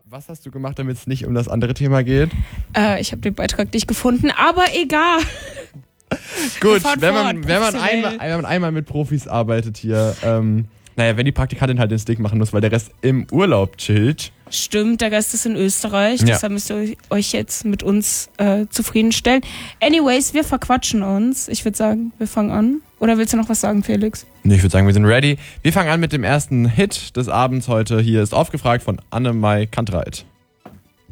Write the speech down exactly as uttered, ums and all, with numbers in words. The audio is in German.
Was hast du gemacht, damit es nicht um das andere Thema geht? Äh, ich habe den Beitrag nicht gefunden, aber egal. Gut, wenn man, wenn, man einmal, wenn man einmal mit Profis arbeitet hier, ähm, naja, wenn die Praktikantin halt den Stick machen muss, weil der Rest im Urlaub chillt. Stimmt, der Rest ist in Österreich, Ja. deshalb müsst ihr euch jetzt mit uns äh, zufriedenstellen. Anyways, wir verquatschen uns. Ich würde sagen, wir fangen an. Oder willst du noch was sagen, Felix? Nee, ich würde sagen, wir sind ready. Wir fangen an mit dem ersten Hit des Abends heute. Hier ist Aufgefragt von Annemai Kantreit.